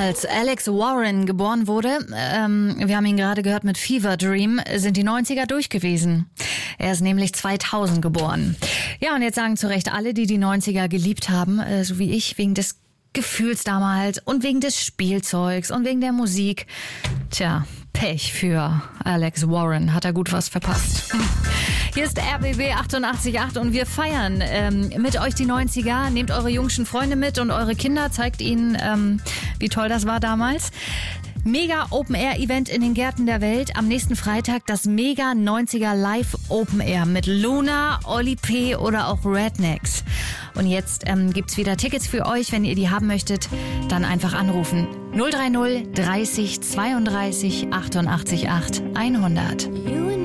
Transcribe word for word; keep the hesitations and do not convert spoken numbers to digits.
Als Alex Warren geboren wurde, ähm, wir haben ihn gerade gehört mit Fever Dream, sind die neunziger durch gewesen. Er ist nämlich zweitausend geboren. Ja, und jetzt sagen zu Recht alle, die die neunziger geliebt haben, äh, so wie ich, wegen des Gefühls damals und wegen des Spielzeugs und wegen der Musik. Tja, Pech für Alex Warren, hat er gut was verpasst. Hier ist R B B achtundachtzig Komma acht und wir feiern ähm, mit euch die neunziger. Nehmt eure jungschen Freunde mit und eure Kinder, zeigt ihnen, ähm, wie toll das war damals. Mega Open Air Event in den Gärten der Welt. Am nächsten Freitag das Mega neunziger Live Open Air mit Luna, Oli P. oder auch Rednecks. Und jetzt ähm, gibt's wieder Tickets für euch. Wenn ihr die haben möchtet, dann einfach anrufen. null drei null dreißig zweiunddreißig achtundachtzig acht hundert.